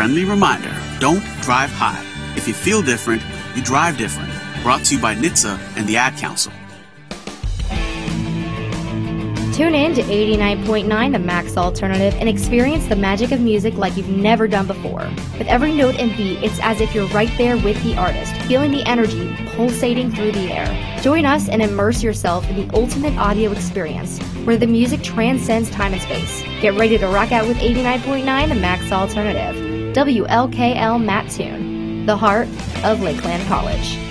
friendly reminder, don't drive high. If you feel different, you drive different. Brought to you by NHTSA and the Ad Council. Tune in to 89.9 The Max Alternative and experience the magic of music like you've never done before. With every note and beat, it's as if you're right there with the artist, feeling the energy pulsating through the air. Join us and immerse yourself in the ultimate audio experience, where the music transcends time and space. Get ready to rock out with 89.9 The Max Alternative. WLKL Mattoon, the heart of Lakeland College.